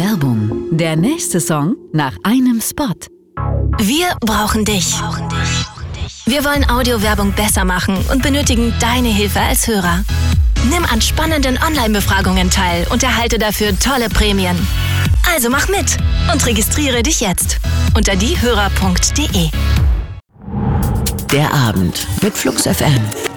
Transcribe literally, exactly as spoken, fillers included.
Werbung. Der nächste Song nach einem Spot. Wir brauchen dich. Wir wollen Audiowerbung besser machen und benötigen deine Hilfe als Hörer. Nimm an spannenden Online-Befragungen teil und erhalte dafür tolle Prämien. Also mach mit und registriere dich jetzt unter diehörer punkt de. Der Abend mit Flux F M.